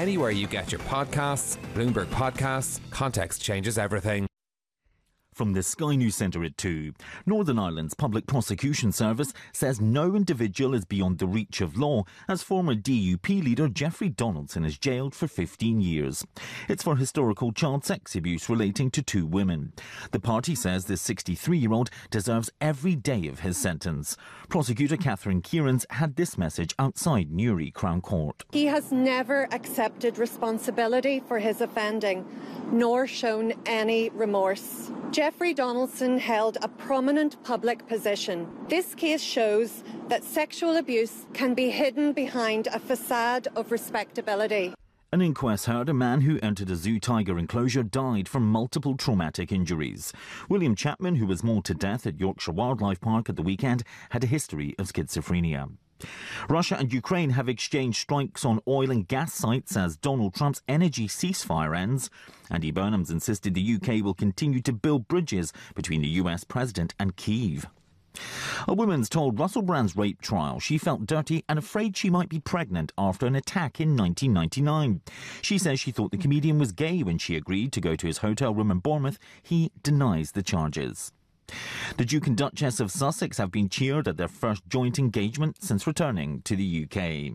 anywhere you get your podcasts. Bloomberg Podcasts. Context changes everything. From the Sky News Centre at 2, Northern Ireland's Public Prosecution Service says no individual is beyond the reach of law as former DUP leader Jeffrey Donaldson is jailed for 15 years. It's for historical child sex abuse relating to 2 women. The party says this 63-year-old deserves every day of his sentence. Prosecutor Catherine Kieran's had this message outside Newry Crown Court. He has never accepted responsibility for his offending, nor shown any remorse. Jeffrey Donaldson held a prominent public position. This case shows that sexual abuse can be hidden behind a facade of respectability. An inquest heard a man who entered a zoo tiger enclosure died from multiple traumatic injuries. William Chapman, who was mauled to death at Yorkshire Wildlife Park at the weekend, had a history of schizophrenia. Russia and Ukraine have exchanged strikes on oil and gas sites as Donald Trump's energy ceasefire ends. Andy Burnham's insisted the UK will continue to build bridges between the US president and Kyiv. A woman's told Russell Brand's rape trial she felt dirty and afraid she might be pregnant after an attack in 1999. She says she thought the comedian was gay when she agreed to go to his hotel room in Bournemouth. He denies the charges. The Duke and Duchess of Sussex have been cheered at their first joint engagement since returning to the UK.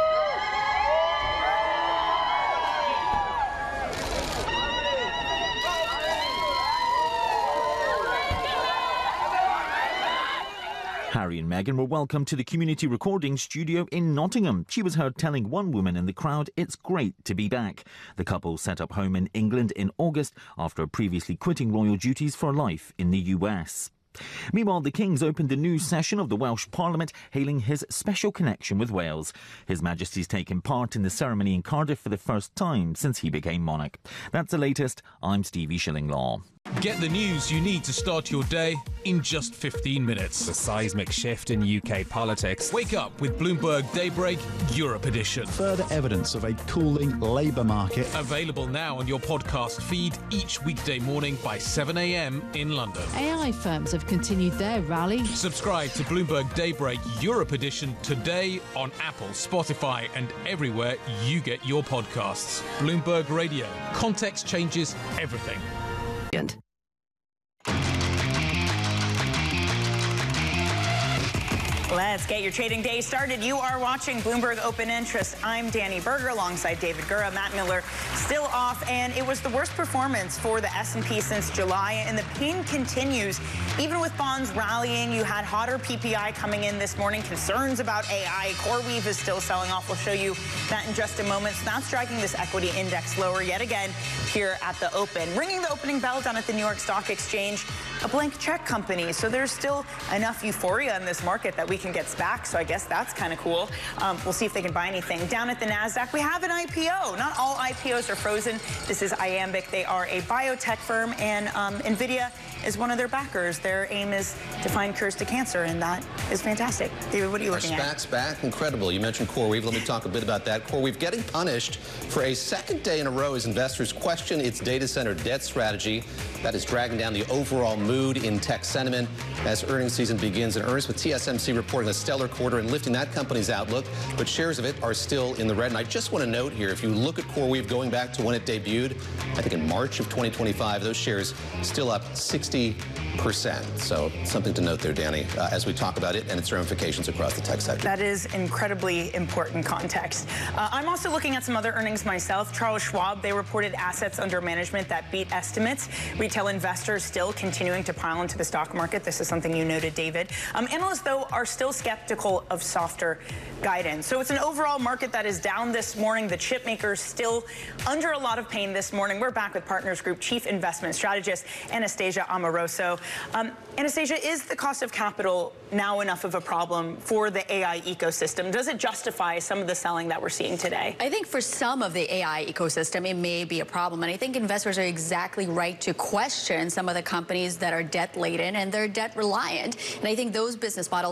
Harry and Meghan were welcomed to the community recording studio in Nottingham. She was heard telling one woman in the crowd it's great to be back. The couple set up home in England in August after previously quitting royal duties for life in the US. Meanwhile, the King's opened the new session of the Welsh Parliament, hailing his special connection with Wales. His Majesty's taken part in the ceremony in Cardiff for the first time since he became monarch. That's the latest. I'm Stevie Shillinglaw. Get the news you need to start your day in just 15 minutes. The seismic shift in UK politics. Wake up with Bloomberg Daybreak Europe Edition. Further evidence of a cooling labour market. Available now on your podcast feed each weekday morning by 7 a.m. in London. AI firms have continued their rally. Subscribe to Bloomberg Daybreak Europe Edition today on Apple, Spotify and everywhere you get your podcasts. Bloomberg Radio. Context changes everything. Let's get your trading day started. You are watching Bloomberg Open Interest. I'm Danny Berger alongside David Gura. Matt Miller still off, and it was the worst performance for the S&P since July, and the pain continues. Even with bonds rallying, you had hotter PPI coming in this morning, concerns about AI. CoreWeave is still selling off. We'll show you that in just a moment. So that's dragging this equity index lower yet again here at the open. Ringing the opening bell down at the New York Stock Exchange, a blank check company. So there's still enough euphoria in this market that we can get back, so I guess that's kind of cool. We'll see if they can buy anything. Down at the NASDAQ, we have an IPO. Not all IPOs are frozen. This is Iambic. They are a biotech firm, and NVIDIA is one of their backers. Their aim is to find cures to cancer, and that is fantastic. David, what are you looking at? SPAC's back. Incredible. You mentioned CoreWeave. Let me talk a bit about that. CoreWeave getting punished for a second day in a row as investors question its data center debt strategy. That is dragging down the overall mood in tech sentiment as earnings season begins in earnest, with TSMC reporting a stellar quarter and lifting that company's outlook, but shares of it are still in the red. And I just want to note here, if you look at CoreWeave going back to when it debuted, I think in March of 2025, those shares still up 60%. So something to note there, Danny, as we talk about it and its ramifications across the tech sector. That is incredibly important context. I'm also looking at some other earnings myself. Charles Schwab, they reported assets under management that beat estimates. Retail investors still continuing to pile into the stock market. This is something you noted, David. Analysts, though, are still skeptical of softer guidance. So it's an overall market that is down this morning. The chip makers still under a lot of pain this morning. We're back with Partners Group Chief Investment Strategist Anastasia Amoroso. Anastasia, is the cost of capital now enough of a problem for the AI ecosystem? Does it justify some of the selling that we're seeing today? I think for some of the AI ecosystem, it may be a problem. And I think investors are exactly right to question some of the companies that are debt-laden and they're debt-reliant. And I think those business models